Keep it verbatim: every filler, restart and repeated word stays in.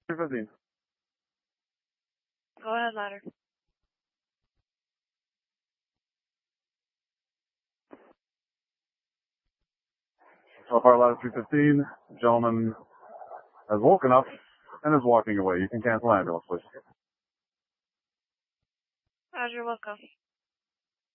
three fifteen. Go ahead, ladder. So far, ladder three fifteen. Gentleman has woken up and is walking away. You can cancel ambulance, please. Roger, welcome.